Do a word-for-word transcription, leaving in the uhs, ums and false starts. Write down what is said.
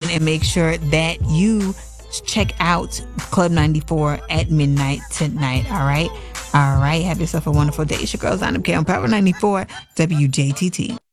and make sure that you check out Club ninety-four at midnight tonight. All right. All right. Have yourself a wonderful day. It's your girl, Zainab K on Power ninety-four W J T T.